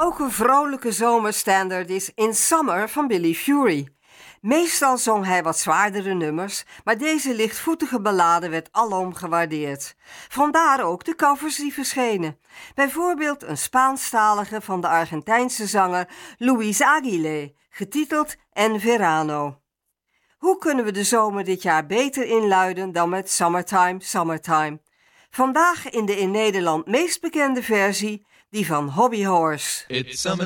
Ook een vrolijke zomerstandard is In Summer van Billy Fury. Meestal zong hij wat zwaardere nummers, maar deze lichtvoetige ballade werd alom gewaardeerd. Vandaar ook de covers die verschenen. Bijvoorbeeld een Spaanstalige van de Argentijnse zanger Luis Aguilé, getiteld En Verano. Hoe kunnen we de zomer dit jaar beter inluiden dan met Summertime, Summertime? Vandaag in de in Nederland meest bekende versie, die van Hobby Horse.